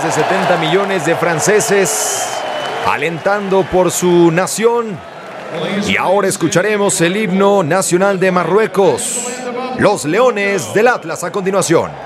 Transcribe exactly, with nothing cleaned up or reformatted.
de setenta millones de franceses alentando por su nación. Y ahora escucharemos el himno nacional de Marruecos, los Leones del Atlas, a continuación.